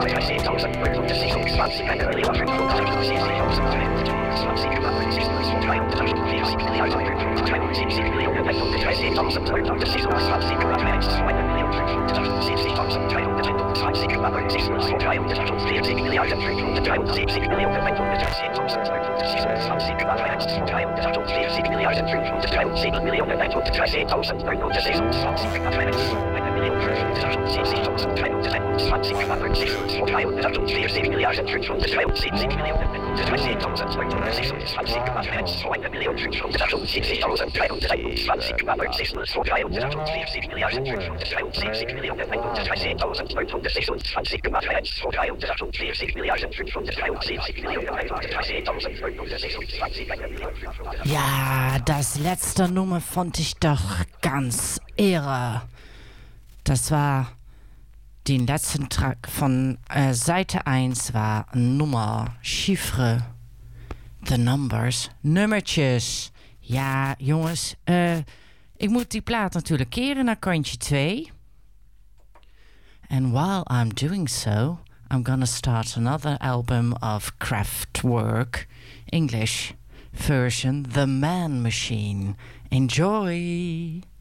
Ja, das letzte Nummer fand ich doch ganz irre. Das war den letzten Track von Seite 1 war Nummer, Chiffre, The Numbers, nummertjes. Ja, jongens, ik moet die plaat natuurlijk keren naar kantje 2. And while I'm doing so, I'm gonna start another album of Kraftwerk, English version, The Man Machine. Enjoy!